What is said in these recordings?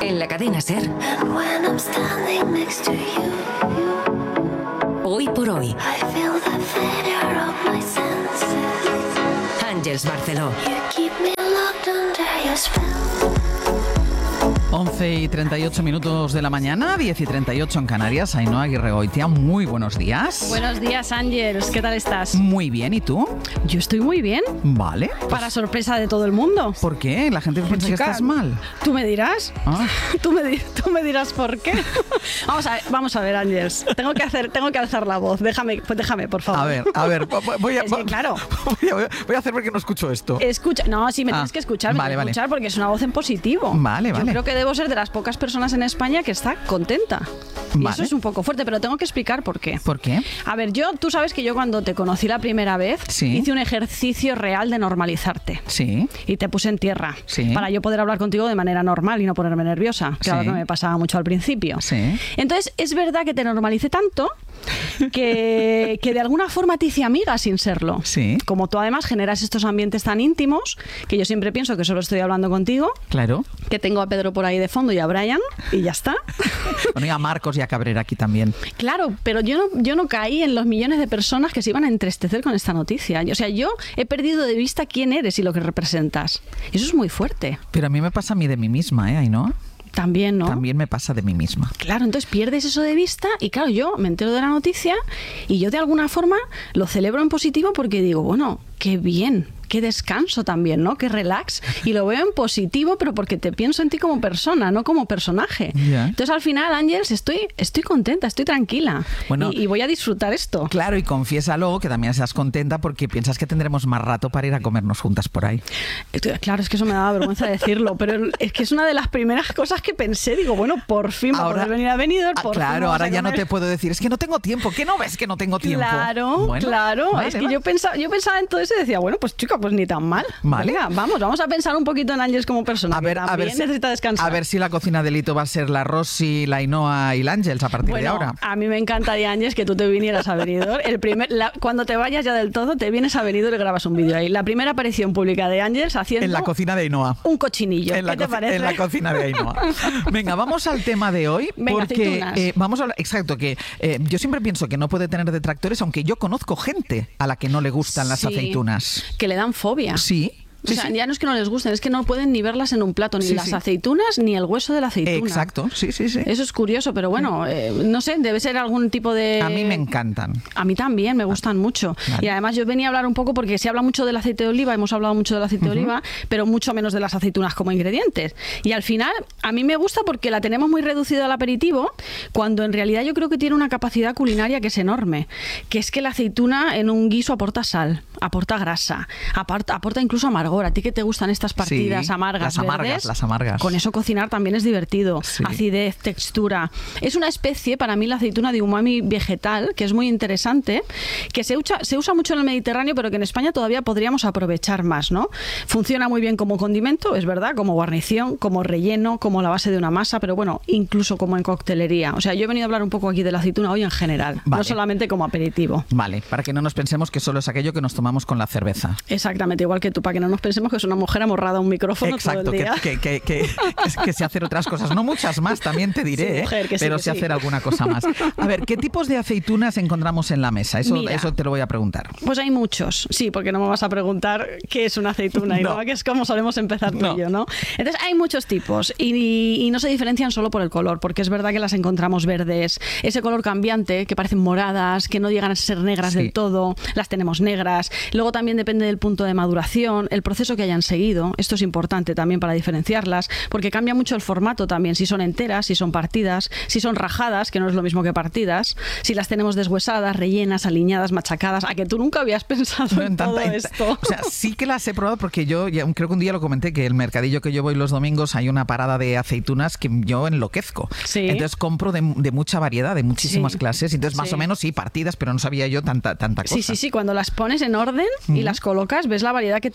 En la cadena SER. Hoy por hoy. Àngels Barceló. 11:38 de la mañana, 10:38 en Canarias. Ainhoa Aguirregoitia, muy buenos días. Buenos días, Ángels. ¿Qué tal estás? Muy bien, ¿y tú? Yo estoy muy bien. Vale. Para sorpresa de todo el mundo. ¿Por qué? La gente piensa que estás mal. ¿Tú me dirás? Ah. ¿Tú me dirás por qué? Vamos a ver, Ángels. Tengo que alzar la voz. Déjame, por favor. A ver, voy a... Es que, claro. Voy a hacer porque no escucho esto. Escucha. No, sí, me tienes que escuchar. Vale. Escuchar porque es una voz en positivo. Vale. Yo creo que debo ser de las pocas personas en España que está contenta. Y eso es un poco fuerte, pero tengo que explicar por qué. ¿Por qué? A ver, tú sabes que yo cuando te conocí la primera vez, hice un ejercicio real de normalizarte. Sí. Y te puse en tierra. Sí. Para yo poder hablar contigo de manera normal y no ponerme nerviosa. Claro que me pasaba mucho al principio. Sí. Entonces, es verdad que te normalicé tanto que de alguna forma te hice amiga sin serlo. Sí. Como tú además generas estos ambientes tan íntimos, que yo siempre pienso que solo estoy hablando contigo. Claro. Que tengo a Pedro por ahí de fondo y a Brian, y ya está. Bueno, y a Marcos y a Cabrera aquí también. Claro, pero yo no caí en los millones de personas que se iban a entristecer con esta noticia. O sea, yo he perdido de vista quién eres y lo que representas. Eso es muy fuerte. Pero a mí me pasa a mí de mí misma, Ainhoa. También, ¿no? También me pasa de mí misma. Claro, entonces pierdes eso de vista y claro, yo me entero de la noticia y yo de alguna forma lo celebro en positivo porque digo, bueno, qué bien, qué descanso también, ¿no? Qué relax. Y lo veo en positivo, pero porque te pienso en ti como persona, no como personaje. Yeah. Entonces al final, Ángels, estoy contenta, estoy tranquila. Bueno, y voy a disfrutar esto. Claro, y confiésalo que también estás contenta porque piensas que tendremos más rato para ir a comernos juntas por ahí. Claro, es que eso me daba vergüenza decirlo, pero es que es una de las primeras cosas que pensé. Digo, bueno, por fin va a poder venir a Benidorm. Claro, ahora ya no te puedo decir, es que no tengo tiempo. ¿Qué no ves que no tengo tiempo? Claro, bueno, claro. Vale, es que yo pensaba en todo eso y decía, bueno, pues chica, pues ni tan mal. Vale. Venga, vamos a pensar un poquito en Ángels como persona. A ver, necesita descansar. A ver si la cocina de Lito va a ser la Rosy, la Ainhoa y la Ángels a partir de ahora. A mí me encantaría, Ángels, que tú te vinieras a Benidorm. Cuando te vayas ya del todo, te vienes a Benidorm y grabas un vídeo ahí. La primera aparición pública de Ángels haciendo... En la cocina de Ainhoa. Un cochinillo. ¿Qué te parece? En la cocina de Ainhoa. Venga, vamos al tema de hoy. Venga, porque vamos a hablar... Exacto, que yo siempre pienso que no puede tener detractores, aunque yo conozco gente a la que no le gustan las aceitunas. Que le dan fobia. Sí. O sea, ya no es que no les gusten, es que no pueden ni verlas en un plato, ni las aceitunas, ni el hueso de la aceituna. Exacto, sí. Eso es curioso, pero bueno, no sé, debe ser algún tipo de... A mí me encantan. A mí también, me gustan mucho. Vale. Y además yo venía a hablar un poco porque se habla mucho del aceite de oliva, hemos hablado mucho del aceite de oliva, pero mucho menos de las aceitunas como ingredientes. Y al final, a mí me gusta porque la tenemos muy reducida al aperitivo, cuando en realidad yo creo que tiene una capacidad culinaria que es enorme, que es que la aceituna en un guiso aporta sal, aporta grasa, aporta incluso amargor. ¿A ti que te gustan estas partidas amargas, verdes? Las amargas. Con eso cocinar también es divertido. Sí. Acidez, textura. Es una especie, para mí, la aceituna de umami vegetal, que es muy interesante, que se usa mucho en el Mediterráneo, pero que en España todavía podríamos aprovechar más, ¿no? Funciona muy bien como condimento, es verdad, como guarnición, como relleno, como la base de una masa, pero bueno, incluso como en coctelería. O sea, yo he venido a hablar un poco aquí de la aceituna hoy en general, no solamente como aperitivo. Vale, para que no nos pensemos que solo es aquello que nos tomamos con la cerveza. Exactamente, igual que tú, para que no nos pensemos que es una mujer amorrada a un micrófono. Exacto, todo el día. Que sé hacer otras cosas, no muchas más, también te diré, sí, mujer, pero sé hacer alguna cosa más. A ver, ¿qué tipos de aceitunas encontramos en la mesa? Eso te lo voy a preguntar. Pues hay muchos, sí, porque no me vas a preguntar qué es una aceituna, no. Que es como solemos empezar tú y yo, ¿no? Entonces hay muchos tipos y no se diferencian solo por el color, porque es verdad que las encontramos verdes, ese color cambiante, que parecen moradas, que no llegan a ser negras del todo, las tenemos negras. Luego también depende del punto de maduración, el proceso que hayan seguido. Esto es importante también para diferenciarlas, porque cambia mucho el formato también, si son enteras, si son partidas, si son rajadas, que no es lo mismo que partidas, si las tenemos deshuesadas, rellenas, aliñadas, machacadas. ¿A que tú nunca habías pensado en todo esto? O sea, sí que las he probado porque yo creo que un día lo comenté, que el mercadillo que yo voy los domingos hay una parada de aceitunas que yo enloquezco. ¿Sí? Entonces compro de mucha variedad, de muchísimas clases. Entonces más o menos sí, partidas, pero no sabía yo tanta cosa. Sí, cuando las pones en orden y las colocas, ves la variedad que tenemos.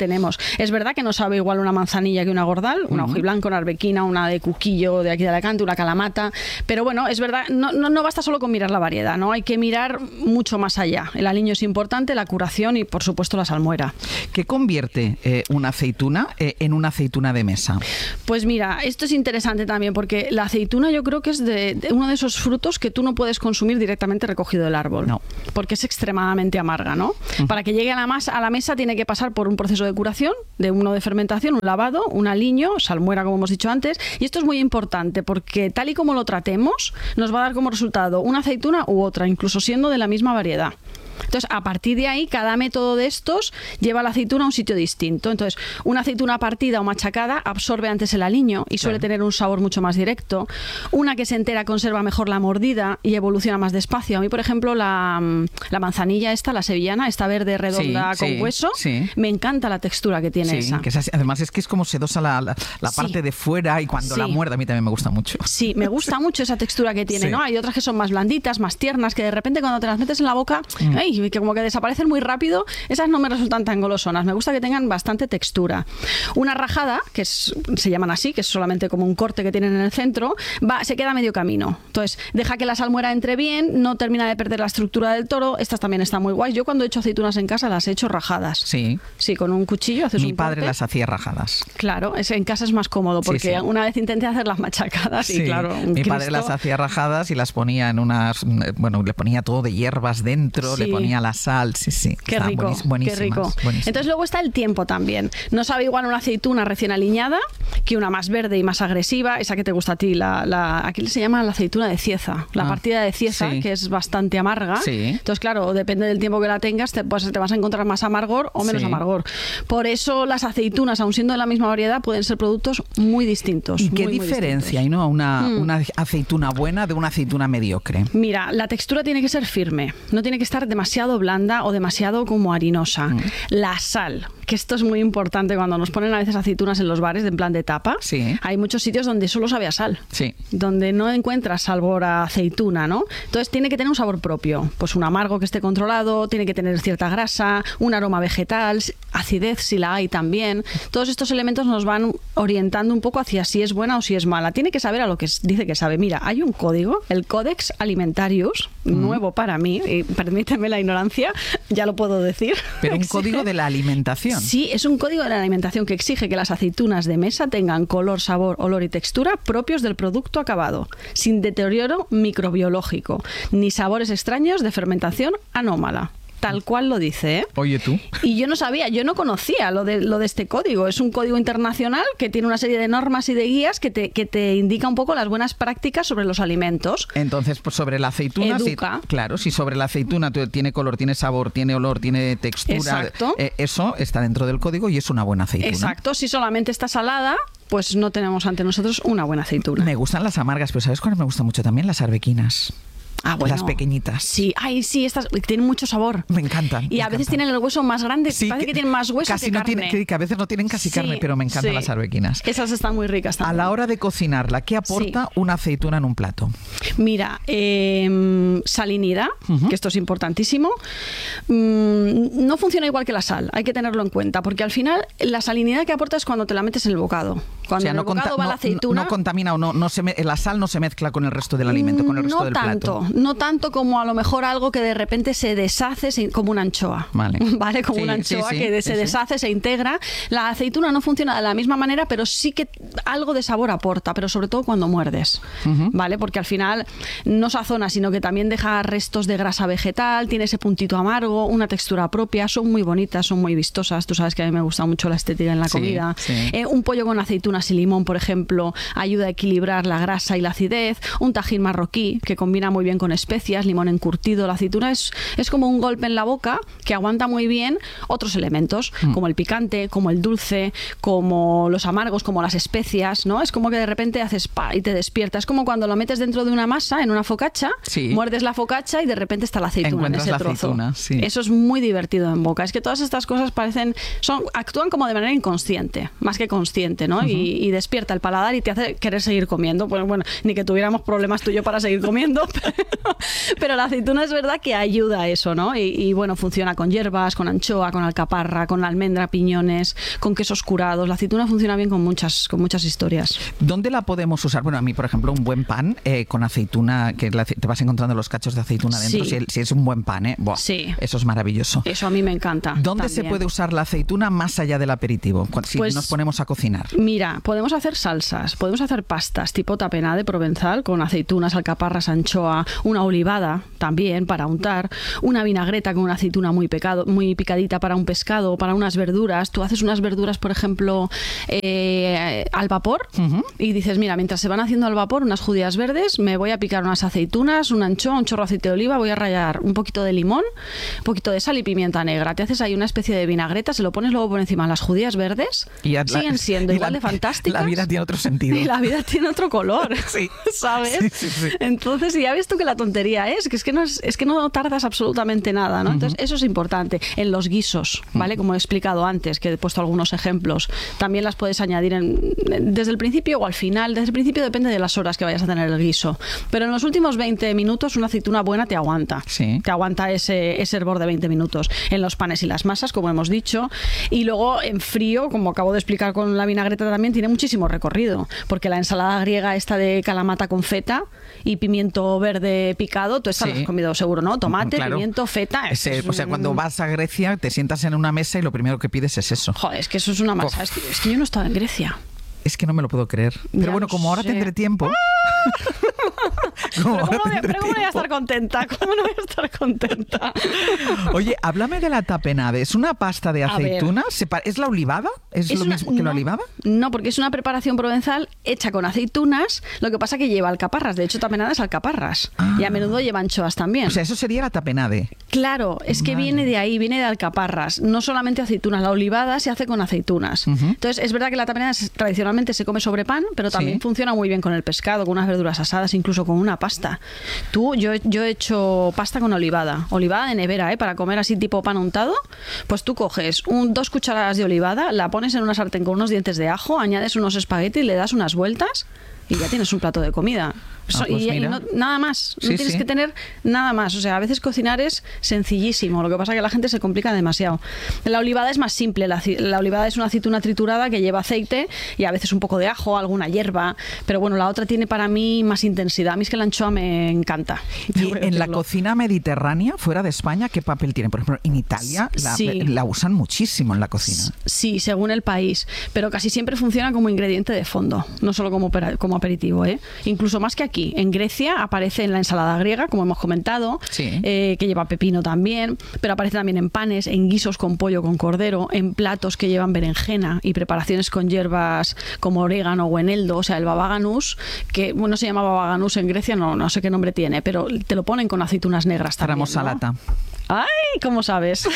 Es verdad que no sabe igual una manzanilla que una gordal, una hojiblanca, una arbequina, una de cuquillo de aquí de Alicante, una calamata, pero bueno, es verdad, no basta solo con mirar la variedad, ¿no? Hay que mirar mucho más allá. El aliño es importante, la curación y por supuesto la salmuera. ¿Qué convierte una aceituna en una aceituna de mesa? Pues mira, esto es interesante también porque la aceituna yo creo que es de uno de esos frutos que tú no puedes consumir directamente recogido del árbol, no, porque es extremadamente amarga, ¿no? Para que llegue a la mesa tiene que pasar por un proceso de curación, uno de fermentación, un lavado, un aliño, salmuera como hemos dicho antes, y esto es muy importante porque tal y como lo tratemos nos va a dar como resultado una aceituna u otra, incluso siendo de la misma variedad. Entonces, a partir de ahí, cada método de estos lleva la aceituna a un sitio distinto. Entonces, una aceituna partida o machacada absorbe antes el aliño y suele tener un sabor mucho más directo. Una que se entera conserva mejor la mordida y evoluciona más despacio. A mí, por ejemplo, la manzanilla la sevillana, esta verde redonda con hueso, me encanta la textura que tiene esa. Que además es que es como sedosa la parte de fuera y cuando la muerde a mí también me gusta mucho. Sí, me gusta mucho esa textura que tiene, ¿no? Hay otras que son más blanditas, más tiernas, que de repente cuando te las metes en la boca... que como que desaparecen muy rápido, esas no me resultan tan golosonas. Me gusta que tengan bastante textura. Una rajada, se llaman así, que es solamente como un corte que tienen en el centro, se queda a medio camino. Entonces, deja que la salmuera entre bien, no termina de perder la estructura del toro. Estas también están muy guays. Yo cuando he hecho aceitunas en casa las he hecho rajadas. Sí. Sí, con un cuchillo haces un corte. Mi padre las hacía rajadas. Claro, en casa es más cómodo porque una vez intenté hacer las machacadas y claro, mi padre las hacía rajadas y las ponía en unas, le ponía todo de hierbas dentro, le ponía la sal, Qué rico, qué rico. Entonces luego está el tiempo también. No sabe igual una aceituna recién aliñada que una más verde y más agresiva, esa que te gusta a ti, aquí se llama la aceituna de Cieza, la partida de Cieza, que es bastante amarga. Entonces claro, depende del tiempo que la tengas, te vas a encontrar más amargor o menos amargor. Por eso las aceitunas, aun siendo de la misma variedad, pueden ser productos muy distintos. ¿Y qué diferencia hay, ¿no? una aceituna buena de una aceituna mediocre? Mira, la textura tiene que ser firme, no tiene que estar demasiado blanda o demasiado como harinosa. La sal, que esto es muy importante cuando nos ponen a veces aceitunas en los bares en plan de tapa. Hay muchos sitios donde solo sabe a sal, donde no encuentras sabor a aceituna, ¿no? Entonces tiene que tener un sabor propio, pues un amargo que esté controlado, tiene que tener cierta grasa, un aroma vegetal, acidez si la hay también. Todos estos elementos nos van orientando un poco hacia si es buena o si es mala. Tiene que saber a lo que dice que sabe. Mira, hay un código, el Codex Alimentarius, nuevo para mí, y permíteme la ignorancia, ya lo puedo decir. Pero un código de la alimentación. Sí, es un código de la alimentación que exige que las aceitunas de mesa tengan color, sabor, olor y textura propios del producto acabado, sin deterioro microbiológico, ni sabores extraños de fermentación anómala. Tal cual lo dice, ¿eh? Oye tú. Y yo no sabía, yo no conocía lo de este código. Es un código internacional que tiene una serie de normas y de guías que te indica un poco las buenas prácticas sobre los alimentos. Entonces, pues sobre la aceituna, si sobre la aceituna tiene color, tiene sabor, tiene olor, tiene textura, exacto, eso está dentro del código y es una buena aceituna. Exacto, si solamente está salada, pues no tenemos ante nosotros una buena aceituna. Me gustan las amargas, pero ¿sabes cuáles me gustan mucho también? Las arbequinas. Bueno. Las pequeñitas. Sí, estas tienen mucho sabor. Me encantan. Y a veces tienen el hueso más grande. Parece que tienen más hueso casi que no carne. Que a veces no tienen casi carne, pero me encantan las arbequinas. Esas están muy ricas también. A la hora de cocinarla, ¿qué aporta una aceituna en un plato? Mira, salinidad, que esto es importantísimo. No funciona igual que la sal, hay que tenerlo en cuenta, porque al final la salinidad que aporta es cuando te la metes en el bocado. Cuando en el bocado va la aceituna... No contamina o la sal no se mezcla con el resto del alimento, con el resto del plato. No tanto como a lo mejor algo que de repente se deshace como una anchoa. Vale, como una anchoa que se deshace, se integra. La aceituna no funciona de la misma manera, pero sí que algo de sabor aporta, pero sobre todo cuando muerdes. ¿Vale? Porque al final no sazona, sino que también deja restos de grasa vegetal, tiene ese puntito amargo, una textura propia, son muy bonitas, son muy vistosas. Tú sabes que a mí me gusta mucho la estética en la comida. Un pollo con aceitunas y limón, por ejemplo, ayuda a equilibrar la grasa y la acidez. Un tajín marroquí, que combina muy bien con especias, limón encurtido. La aceituna es como un golpe en la boca que aguanta muy bien otros elementos, como el picante, como el dulce, como los amargos, como las especias, ¿no? Es como que de repente haces y te despiertas. Es como cuando lo metes dentro de una masa, en una focaccia, muerdes la focaccia y de repente está la aceituna en ese trozo. Eso es muy divertido en boca. Es que todas estas cosas actúan como de manera inconsciente, más que consciente, ¿no? Y despierta el paladar y te hace querer seguir comiendo. Pues bueno, ni que tuviéramos problemas tú y yo para seguir comiendo, Pero la aceituna es verdad que ayuda a eso, ¿no? Y bueno, funciona con hierbas, con anchoa, con alcaparra, con almendra, piñones, con quesos curados. La aceituna funciona bien con muchas historias. ¿Dónde la podemos usar? Bueno, a mí, por ejemplo, un buen pan con aceituna, que te vas encontrando los cachos de aceituna dentro, Sí. si es un buen pan, ¡buah! Sí. Eso es maravilloso. Eso a mí me encanta. ¿Dónde también. se puede usar la aceituna más allá del aperitivo? Si Pues, nos ponemos a cocinar. Mira, podemos hacer salsas, podemos hacer pastas tipo tapenade provenzal con aceitunas, alcaparras, anchoa, una olivada también para untar, una vinagreta con una aceituna muy picadita para un pescado o para unas verduras. Tú haces unas verduras, por ejemplo, al vapor y dices, mira, mientras se van haciendo al vapor unas judías verdes, me voy a picar unas aceitunas, una anchoa, un chorro de aceite de oliva, voy a rallar un poquito de limón, un poquito de sal y pimienta negra. Te haces ahí una especie de vinagreta, se lo pones luego por encima de las judías verdes, siguen siendo igual de fantásticas. La vida tiene otro sentido. Y la vida tiene otro color, Sí. ¿sabes? Sí. Entonces, ya ves tú que la tontería es que no tardas absolutamente nada, ¿no? Entonces, eso es importante. En los guisos, ¿vale? Como he explicado antes, que he puesto algunos ejemplos, también las puedes añadir desde el principio o al final. Desde el principio depende de las horas que vayas a tener el guiso. Pero en los últimos 20 minutos una aceituna buena te aguanta. Sí. Te aguanta ese hervor de 20 minutos. En los panes y las masas, como hemos dicho. Y luego en frío, como acabo de explicar con la vinagreta también, tiene muchísimo recorrido. Porque la ensalada griega esta de calamata con feta y pimiento verde picado, tú esta lo has comido seguro, ¿no? Tomate, Claro. pimiento, feta. O sea, cuando vas a Grecia te sientas en una mesa y lo primero que pides es eso. Joder, es que eso es una masa. Es que yo no estaba en Grecia. Es que no me lo puedo creer. Pero Ya bueno, lo como ahora sé. tendré tiempo. Pero ¿cómo voy a estar contenta? ¿Cómo no voy a estar contenta? Oye, háblame de la tapenade. ¿Es una pasta de A ver. aceituna? ¿Es la olivada? ¿Es lo mismo que la olivada? No, porque es una preparación provenzal hecha con aceitunas. Lo que pasa que lleva alcaparras. De hecho, tapenade es alcaparras. Y a menudo lleva anchoas también. O sea, eso sería la tapenade. Claro, es que viene de ahí, viene de alcaparras. No solamente aceitunas, la olivada se hace con aceitunas. Entonces, es verdad que la tapenade tradicionalmente se come sobre pan, pero también funciona muy bien con el pescado, con unas verduras asadas, incluso con una pasta. Yo he hecho pasta con olivada de nevera, para comer así tipo pan untado. Pues tú coges 2 cucharadas de olivada, la pones en una sartén con unos dientes de ajo, añades unos espaguetis, le das unas vueltas y ya tienes un plato de comida. Pues y nada más, no tienes que tener nada más. O sea, a veces cocinar es sencillísimo, lo que pasa es que la gente se complica demasiado. La olivada es más simple, la olivada es una aceituna triturada que lleva aceite y a veces un poco de ajo, alguna hierba, pero bueno, la otra tiene para mí más intensidad. A mí es que la anchoa me encanta. Y en la cocina mediterránea, fuera de España, ¿qué papel tiene? Por ejemplo, en Italia la usan muchísimo en la cocina. Sí, según el país, pero casi siempre funciona como ingrediente de fondo, no solo como aperitivo, incluso más que aquí. En Grecia aparece en la ensalada griega, como hemos comentado, que lleva pepino también, pero aparece también en panes, en guisos con pollo, con cordero, en platos que llevan berenjena y preparaciones con hierbas como orégano o eneldo, o sea, el baba ganús, que bueno, se llama baba ganús en Grecia, no sé qué nombre tiene, pero te lo ponen con aceitunas negras también, ¿no? Salata. ¡Ay! ¿Cómo sabes?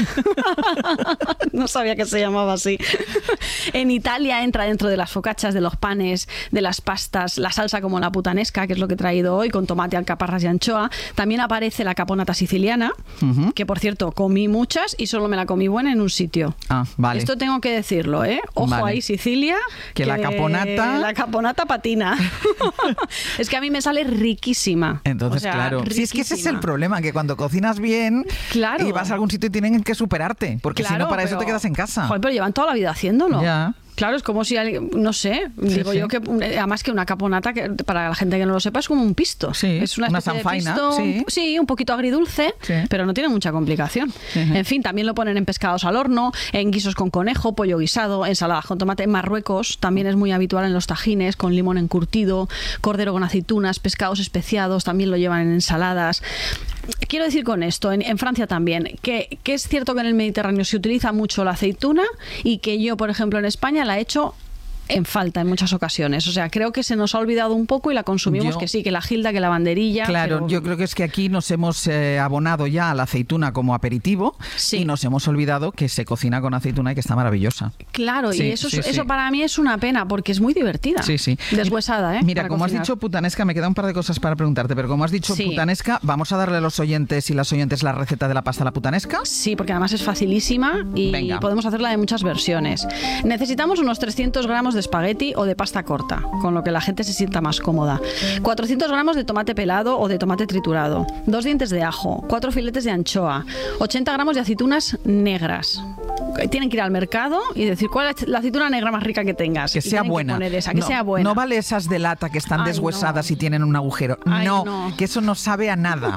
No sabía que se llamaba así. En Italia entra dentro de las focaccias, de los panes, de las pastas, la salsa como la putanesca, que es lo que he traído hoy, con tomate, alcaparras y anchoa. También aparece la caponata siciliana, que por cierto comí muchas y solo me la comí buena en un sitio. Ah, vale. Esto tengo que decirlo, ¿eh? Ojo ahí, Sicilia. Que la caponata patina. Es que a mí me sale riquísima. Entonces, claro. Si es que ese es el problema, que cuando cocinas bien... Claro. Y vas a algún sitio y tienen que superarte, porque si no, para eso te quedas en casa. Joder, pero llevan toda la vida haciéndolo. Ya. Claro, es como si alguien, no sé, digo yo que además que una caponata, que para la gente que no lo sepa, es como un pisto. Sí, es una sanfaina. Un poquito agridulce, pero no tiene mucha complicación. En fin, también lo ponen en pescados al horno, en guisos con conejo, pollo guisado, ensaladas con tomate. En Marruecos también es muy habitual en los tajines, con limón encurtido, cordero con aceitunas, pescados especiados, también lo llevan en ensaladas. Quiero decir con esto, en Francia también, que es cierto que en el Mediterráneo se utiliza mucho la aceituna y que yo, por ejemplo, en España la he hecho en falta en muchas ocasiones. O sea, creo que se nos ha olvidado un poco y la consumimos, que la gilda, que la banderilla. Claro, pero... yo creo que es que aquí nos hemos abonado ya a la aceituna como aperitivo y nos hemos olvidado que se cocina con aceituna y que está maravillosa. Claro, y eso para mí es una pena porque es muy divertida. Sí. Deshuesada, ¿eh? Mira, como has dicho putanesca, me queda un par de cosas para preguntarte, pero como has dicho putanesca, vamos a darle a los oyentes y las oyentes la receta de la pasta a la putanesca. Sí, porque además es facilísima y podemos hacerla de muchas versiones. Necesitamos unos 300 gramos de de espagueti o de pasta corta, con lo que la gente se sienta más cómoda. 400 gramos de tomate pelado o de tomate triturado, 2 dientes de ajo, 4 filetes de anchoa, 80 gramos de aceitunas negras. Tienen que ir al mercado y decir cuál es la aceituna negra más rica que tengas. Que sea buena. Que sea buena. No vale esas de lata que están deshuesadas y tienen un agujero. No, que eso no sabe a nada.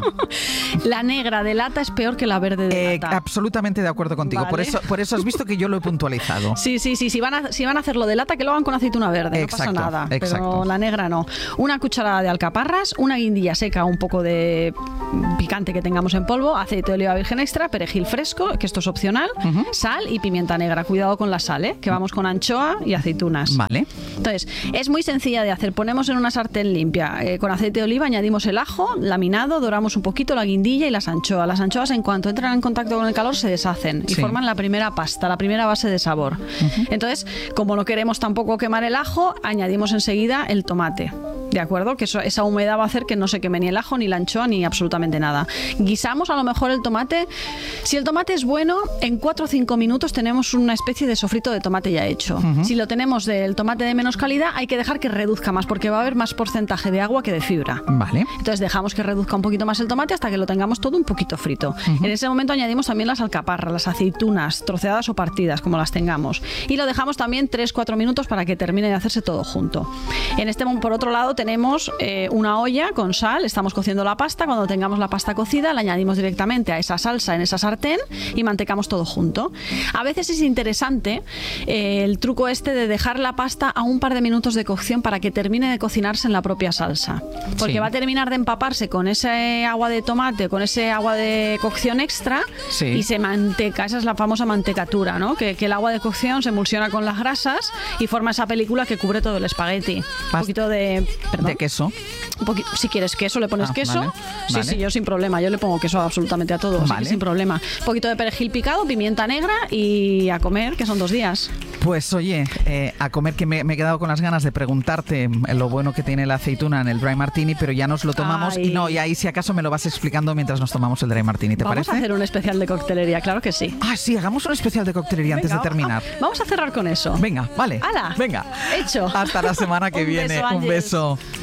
La negra de lata es peor que la verde de lata. Absolutamente de acuerdo contigo. Vale. Por eso has visto que yo lo he puntualizado. Sí. Si van a hacerlo de lata, que lo hagan con aceituna verde. Exacto, no pasa nada. exacto. Pero la negra no. Una cucharada de alcaparras, una guindilla seca, un poco de picante que tengamos en polvo, aceite de oliva virgen extra, perejil fresco, que esto es opcional, sal y pimienta negra. Cuidado con la sal, que vamos con anchoa y aceitunas. Vale. Entonces, es muy sencilla de hacer. Ponemos en una sartén limpia con aceite de oliva, añadimos el ajo laminado, doramos un poquito la guindilla y las anchoas. Las anchoas, en cuanto entran en contacto con el calor, se deshacen y forman la primera pasta, la primera base de sabor. Entonces, como no queremos tampoco quemar el ajo, añadimos enseguida el tomate. ¿De acuerdo? Que esa humedad va a hacer que no se queme ni el ajo, ni la anchoa, ni absolutamente nada. Guisamos a lo mejor el tomate. Si el tomate es bueno, en 4 o 5 minutos tenemos una especie de sofrito de tomate ya hecho. Si lo tenemos del tomate de menos calidad, hay que dejar que reduzca más, porque va a haber más porcentaje de agua que de fibra. Vale. Entonces dejamos que reduzca un poquito más el tomate hasta que lo tengamos todo un poquito frito. En ese momento añadimos también las alcaparras, las aceitunas, troceadas o partidas, como las tengamos. Y lo dejamos también 3-4 minutos para que termine de hacerse todo junto. Por otro lado, tenemos una olla con sal, estamos cociendo la pasta. Cuando tengamos la pasta cocida, la añadimos directamente a esa salsa en esa sartén y mantecamos todo junto. A veces es interesante el truco de dejar la pasta a un par de minutos de cocción para que termine de cocinarse en la propia salsa, porque va a terminar de empaparse con ese agua de tomate, con ese agua de cocción extra y se manteca. Esa es la famosa mantecatura, ¿no? Que el agua de cocción se emulsiona con las grasas y forma esa película que cubre todo el espagueti. Un poquito de queso. Si quieres queso, le pones queso. Vale. Sí, yo sin problema. Yo le pongo queso absolutamente a todo, así que sin problema. Un poquito de perejil picado, pimienta negra y a comer, que son 2 días. Pues oye, a comer, que me he quedado con las ganas de preguntarte lo bueno que tiene la aceituna en el Dry Martini, pero ya nos lo tomamos. Y ahí si acaso me lo vas explicando mientras nos tomamos el Dry Martini, ¿te parece? Vamos a hacer un especial de coctelería, claro que sí. Sí, hagamos un especial de coctelería antes de terminar. Vamos a cerrar con eso. Venga, vale. ¡Hala! Venga. Hecho. Hasta la semana que viene. Un beso.